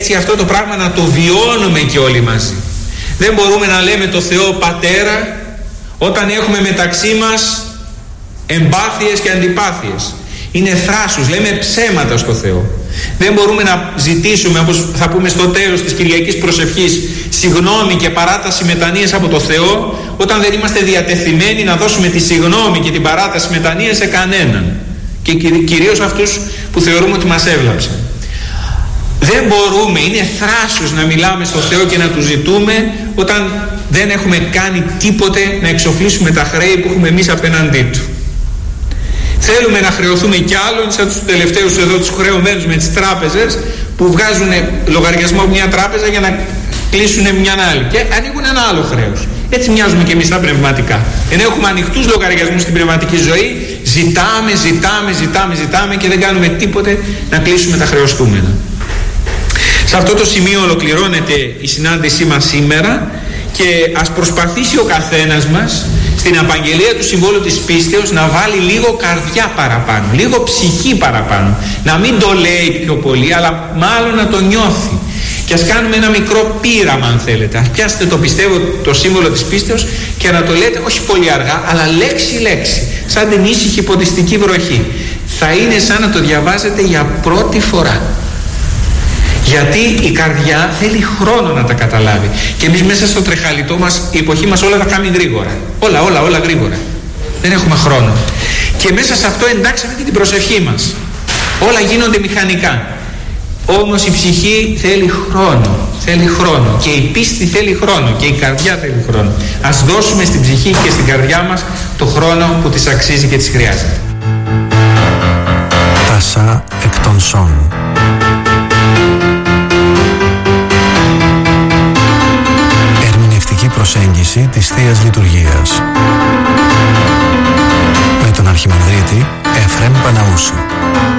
έτσι αυτό το πράγμα να το βιώνουμε και όλοι μαζί. Δεν μπορούμε να λέμε το Θεό Πατέρα όταν έχουμε μεταξύ μας εμπάθειες και αντιπάθειες. Είναι θράσους, λέμε ψέματα στο Θεό. Δεν μπορούμε να ζητήσουμε, όπως θα πούμε στο τέλος της Κυριακής Προσευχής, συγγνώμη και παράταση μετανοίας από το Θεό, όταν δεν είμαστε διατεθειμένοι να δώσουμε τη συγγνώμη και την παράταση μετανοίας σε κανέναν, και κυρίως αυτούς που θεωρούμε ότι μας έβλαψαν. Δεν μπορούμε, είναι θράσος να μιλάμε στο Θεό και να Του ζητούμε όταν δεν έχουμε κάνει τίποτε να εξοφλήσουμε τα χρέη που έχουμε εμείς απέναντί Του. Θέλουμε να χρεωθούμε κι άλλον, σαν τους τελευταίους εδώ τους χρεωμένους με τις τράπεζες που βγάζουν λογαριασμό από μια τράπεζα για να κλείσουν μια άλλη και ανοίγουν ένα άλλο χρέος. Έτσι μοιάζουμε και εμείς στα πνευματικά. Ενώ έχουμε ανοιχτούς λογαριασμούς στην πνευματική ζωή, ζητάμε και δεν κάνουμε τίποτε να κλείσουμε τα χρεωστούμενα. Σε αυτό το σημείο ολοκληρώνεται η συνάντησή μας σήμερα και ας προσπαθήσει ο καθένας μας στην απαγγελία του συμβόλου της πίστεως να βάλει λίγο καρδιά παραπάνω, λίγο ψυχή παραπάνω. Να μην το λέει πιο πολύ, αλλά μάλλον να το νιώθει. Και ας κάνουμε ένα μικρό πείραμα, αν θέλετε. Ας πιάσετε το πιστεύω το σύμβολο της πίστεως και να το λέτε όχι πολύ αργά, αλλά λέξη-λέξη, σαν την ήσυχη ποντιστική βροχή. Θα είναι σαν να το διαβάζετε για πρώτη φορά. Γιατί η καρδιά θέλει χρόνο να τα καταλάβει. Και εμείς μέσα στο τρεχαλιτό μας, η εποχή μας όλα τα κάνει γρήγορα. Όλα γρήγορα. Δεν έχουμε χρόνο. Και μέσα σε αυτό εντάξαμε και την προσευχή μας. Όλα γίνονται μηχανικά. Όμως η ψυχή θέλει χρόνο. Και η πίστη θέλει χρόνο. Και η καρδιά θέλει χρόνο. Ας δώσουμε στην ψυχή και στην καρδιά μας το χρόνο που της αξίζει και της χρειάζεται. Τάσα εκ των Σών. Προσέγγιση της Θείας Λειτουργίας με τον Αρχιμανδρίτη Εφραίμ Παναούσου.